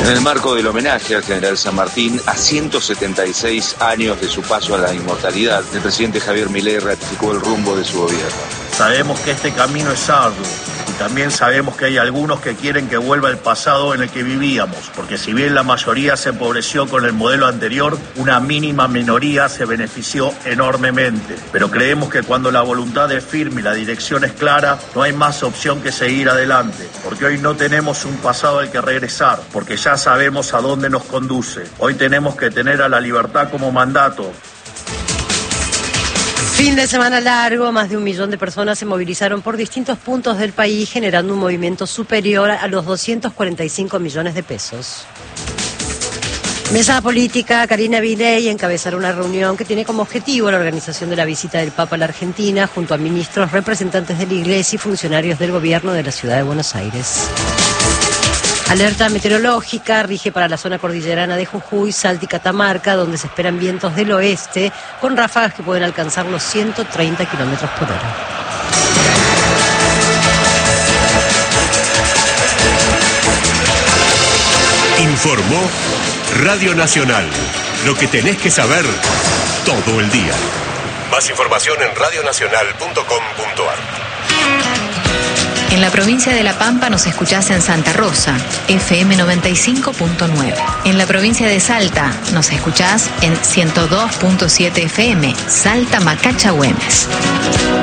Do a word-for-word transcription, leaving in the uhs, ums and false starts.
En el marco del homenaje al general San Martín a ciento setenta y seis años de su paso a la inmortalidad, el presidente Javier Milei ratificó el rumbo de su gobierno. Sabemos que este camino es arduo y también sabemos que hay algunos que quieren que vuelva el pasado en el que vivíamos, porque si bien la mayoría se empobreció con el modelo anterior, una mínima minoría se benefició enormemente. Pero creemos que cuando la voluntad es firme y la dirección es clara, no hay más opción que seguir adelante, porque hoy no tenemos un pasado al que regresar, porque ya sabemos a dónde nos conduce. Hoy tenemos que tener a la libertad como mandato. Fin de semana largo, más de un millón de personas se movilizaron por distintos puntos del país, generando un movimiento superior a los doscientos cuarenta y cinco millones de pesos. Mesa política, Karina Milei encabezará una reunión que tiene como objetivo la organización de la visita del Papa a la Argentina, junto a ministros, representantes de la Iglesia y funcionarios del gobierno de la ciudad de Buenos Aires. Alerta meteorológica rige para la zona cordillerana de Jujuy, Salta y Catamarca, donde se esperan vientos del oeste con ráfagas que pueden alcanzar los ciento treinta kilómetros por hora. Informó Radio Nacional. Lo que tenés que saber todo el día. Más información en radionacional punto com punto ar. En la provincia de La Pampa nos escuchás en Santa Rosa, F M noventa y cinco punto nueve. En la provincia de Salta nos escuchás en ciento dos punto siete F M, Salta Macacha Güemes.